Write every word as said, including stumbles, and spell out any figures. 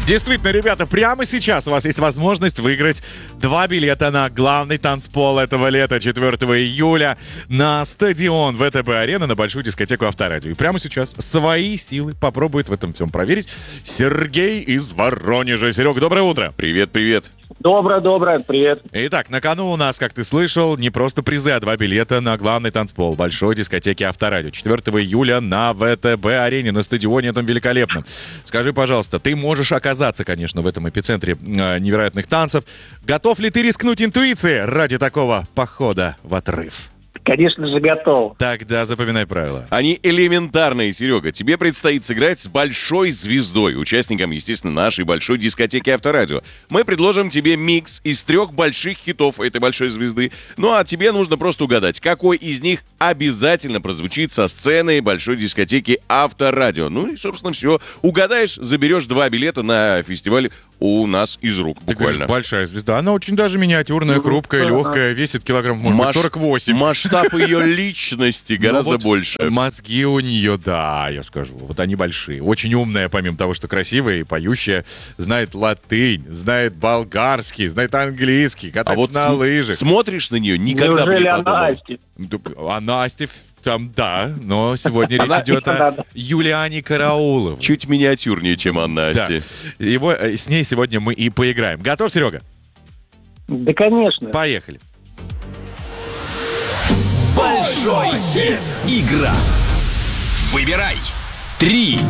Действительно, ребята, прямо сейчас у вас есть возможность выиграть два билета на главный танцпол этого лета, четвёртого июля, на стадион ВТБ-арена, на большую дискотеку Авторадио. И прямо сейчас свои силы попробует в этом всем проверить Сергей из Воронежа. Серега, доброе утро. Привет, привет. Доброе-доброе, привет. Итак, на кону у нас, как ты слышал, не просто призы, а два билета на главный танцпол большой дискотеки Авторадио. четвёртого июля на ВТБ-арене, на стадионе этом великолепном. Скажи, пожалуйста, ты можешь оказаться, конечно, в этом эпицентре э, невероятных танцев. Готов ли ты рискнуть интуицией ради такого похода в отрыв? Конечно же, готов. Тогда запоминай правила. Они элементарные, Серега. Тебе предстоит сыграть с большой звездой, участником, естественно, нашей большой дискотеки Авторадио. Мы предложим тебе микс из трех больших хитов этой большой звезды. Ну а тебе нужно просто угадать, какой из них обязательно прозвучит со сцены большой дискотеки Авторадио. Ну и, собственно, все. Угадаешь, заберешь два билета на фестиваль у нас из рук, Ты говоришь, буквально. большая звезда. Она очень даже миниатюрная, хрупкая, легкая, весит килограмм, может быть, Маш- сорок восемь. Масштаб ее личности гораздо Но вот больше. Мозги у нее, да, я скажу. Вот они большие. Очень умная, помимо того, что красивая и поющая. Знает латынь, знает болгарский, знает английский, А катается вот на см- лыжах. смотришь на нее, никогда бы Неужели не она подумал. Асти? А Настя там, да, но сегодня речь Она- идет да, о да. Юлиане Карауловой. Чуть миниатюрнее, чем Анна Да. Асти. Его, э, с ней сегодня мы и поиграем. Готов, Серега? Да, конечно. Поехали. Большой хит. Игра. Выбирай. Три